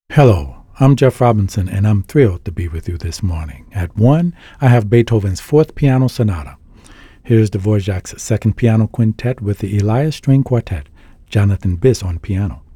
Hello, I'm Jeff Robinson, and I'm thrilled to be with you this morning. At 1, I have Beethoven's Fourth Piano Sonata. Here's Dvorak's Second Piano Quintet with the Elias String Quartet, Jonathan Biss on piano.